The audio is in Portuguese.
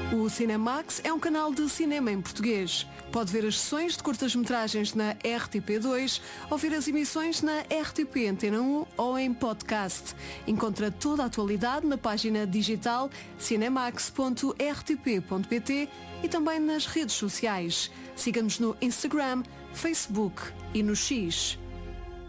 O Cinemax é um canal de cinema em português. Pode ver as sessões de curtas-metragens na RTP2 ou ver as emissões na RTP Antena 1 ou em podcast. Encontra toda a atualidade na página digital cinemax.rtp.pt e também nas redes sociais. Siga-nos no Instagram, Facebook e no X.